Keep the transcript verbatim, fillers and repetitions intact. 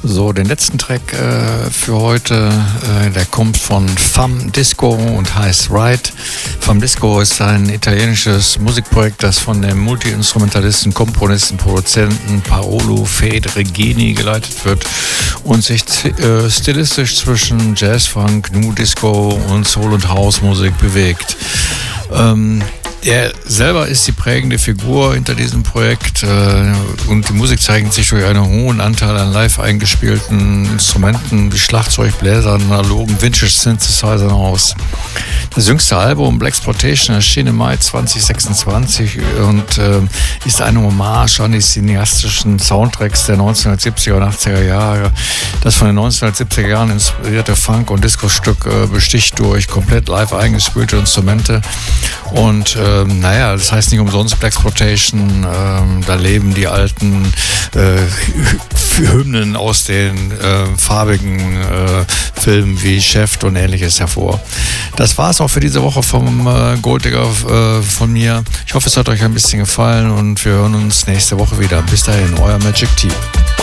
So, den letzten Track äh, für heute, äh, der kommt von Fam Disco und heißt Ride. Fam Disco ist ein italienisches Musikprojekt, das von dem Multi-Instrumentalisten, Komponisten, Produzenten Paolo Federighi geleitet wird und sich äh, stilistisch zwischen Jazz, Funk, Nu Disco und Soul- und House-Musik bewegt. Ähm, Er selber ist die prägende Figur hinter diesem Projekt äh, und die Musik zeichnet sich durch einen hohen Anteil an live eingespielten Instrumenten wie Schlagzeug, Bläsern, analogen Vintage-Synthesizern aus. Das jüngste Album Blaxploitation erschien im Mai zwanzig sechsundzwanzig und äh, ist eine Hommage an die cineastischen Soundtracks der neunzehnhundertsiebziger und achtziger Jahre. Das von den neunzehnhundertsiebziger Jahren inspirierte Funk- und Disco-Stück äh, besticht durch komplett live eingespielte Instrumente und äh, Ähm, naja, das heißt nicht umsonst Blaxploitation, ähm, da leben die alten äh, Hymnen aus den äh, farbigen äh, Filmen wie Chef und ähnliches hervor. Das war es auch für diese Woche vom äh, Golddigger äh, von mir. Ich hoffe, es hat euch ein bisschen gefallen und wir hören uns nächste Woche wieder. Bis dahin, euer Magic T.